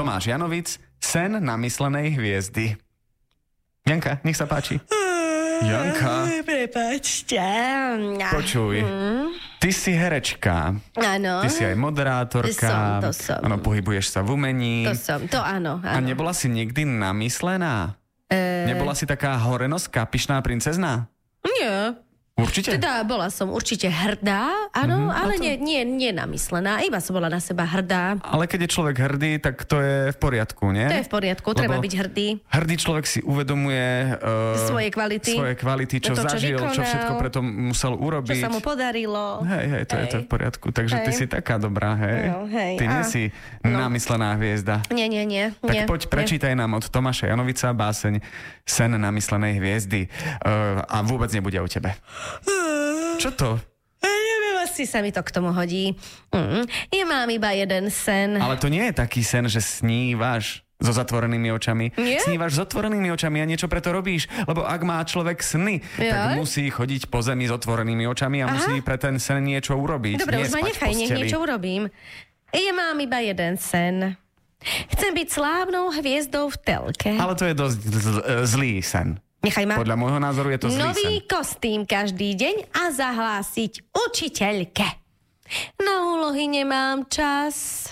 Tomáš Janovic, Sen namyslenej hviezdy. Janka, nech sa páči. Janka. Prepáčte. Počuj, ty si herečka. Áno. Ty si aj moderátorka. To som. Áno, pohybuješ sa v umení. To áno. A nebola si nikdy namyslená? Nebola si taká horenoská, pyšná princezná? Nie. Určite? Teda bola som určite hrdá, áno, ale nie namyslená. Iba som bola na seba hrdá. Ale keď je človek hrdý, tak to je v poriadku, nie? To je v poriadku, treba byť hrdý. Hrdý človek si uvedomuje svoje kvality, čo zažil, čo všetko preto musel urobiť. Čo sa mu podarilo. Hej, to je to v poriadku. Takže ty si taká dobrá, hej? No, hej. Ty nie si namyslená hviezda. Nie. Tak poď, prečítaj nám od Tomáša Janovica báseň Sen namyslenej hviezdy. A vôbec nebude o tebe. Čo to? Neviem, asi sa mi to k tomu hodí. Ja mám iba jeden sen. Ale to nie je taký sen, že snívaš so zatvorenými očami. Nie? Snívaš s otvorenými očami a niečo preto robíš. Lebo ak má človek sny, tak musí chodiť po zemi s otvorenými očami a musí pre ten sen niečo urobiť. Dobre, už ma nechaj, nech niečo urobím. Ja mám iba jeden sen. Chcem byť slávnou hviezdou v telke. Ale to je dosť zlý sen. Nechaj ma. Podľa môjho názoru je to zlý sen. Nový kostým každý deň a zahlásiť učiteľke. Na úlohy nemám čas.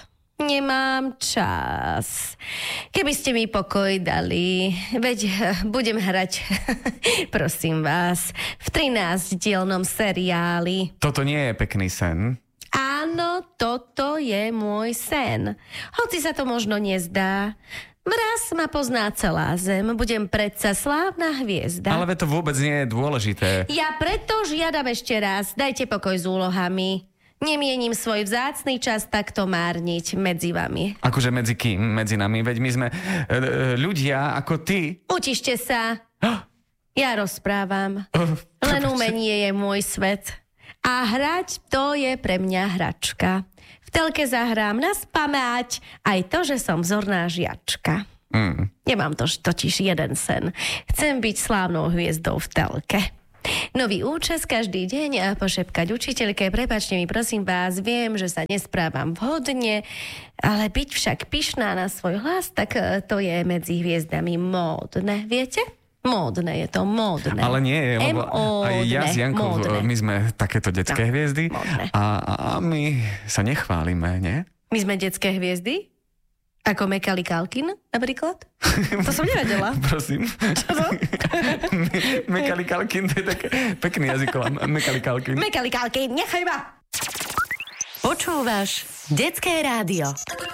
Keby ste mi pokoj dali, veď budem hrať, prosím vás, v 13-dielnom seriáli. Toto nie je pekný sen. Áno, toto je môj sen. Hoci sa to možno nezdá. Mraz ma pozná celá zem, budem predsa slávna hviezda. Ale to vôbec nie je dôležité. Ja preto žiadam ešte raz, dajte pokoj s úlohami. Nemienim svoj vzácny čas takto márniť medzi vami. Akože medzi kým? Medzi nami? Veď my sme ľudia ako ty. Utište sa. Ja rozprávam. Len umenie je môj svet. A hrať to je pre mňa hračka. V telke zahrám na spamäť aj to, že som vzorná žiačka. Nemám totiž jeden sen. Chcem byť slávnou hviezdou v telke. Nový účes každý deň a pošepkať učiteľke. Prepáčte mi, prosím vás, viem, že sa nesprávam vhodne, ale byť však pyšná na svoj hlas, tak to je medzi hviezdami módne, viete? Módne je to, módne. Ale nie je, lebo aj ja s Jankou, my sme takéto detské hviezdy a my sa nechválime, nie? My sme detské hviezdy? Ako Macaulay Culkin, napríklad? To som nevedela. Prosím. Čo to? Macaulay Culkin, to je také pekný jazyk. Macaulay Culkin, nechaj ma! Počúvaš Detské rádio.